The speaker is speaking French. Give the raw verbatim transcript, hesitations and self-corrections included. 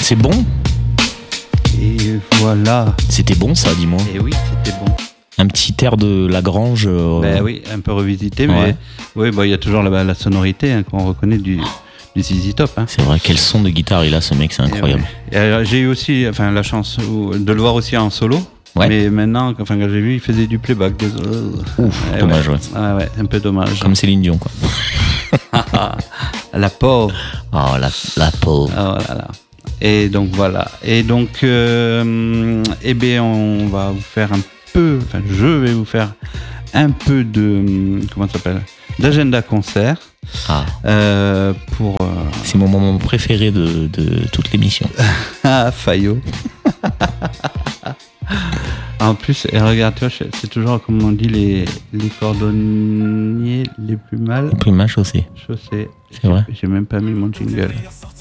C'est bon ? Et voilà. C'était bon ça, dis-moi. Et oui, c'était bon. Un petit air de Lagrange. Euh... Ben oui, un peu revisité, mais Ouais. oui, bah, il y a toujours la, la sonorité hein, qu'on reconnaît du, du Z Z Top. Hein. C'est vrai, quel son de guitare il a ce mec, c'est incroyable. Et, ouais. Et, j'ai eu aussi enfin, la chance de le voir aussi en solo. Ouais. Mais maintenant, enfin, quand j'ai vu, il faisait du playback. Des... Ouf, ouais, dommage, ouais. ouais. ouais. Un peu dommage. Comme Céline Dion, quoi. La pauvre. Oh, la, la pauvre. Oh là là. Et donc voilà. Et donc, euh, eh bien, on va vous faire un peu, enfin, je vais vous faire un peu de, comment ça s'appelle, d'agenda concert. Ah. Euh, pour. Euh... C'est mon moment préféré de, de toute l'émission. Ah, Fayot. En plus, et regarde, tu vois, c'est toujours comme on dit les, les cordonniers les plus mal. Les plus mal chaussés. Chaussés. C'est vrai. J'ai même pas mis mon jingle.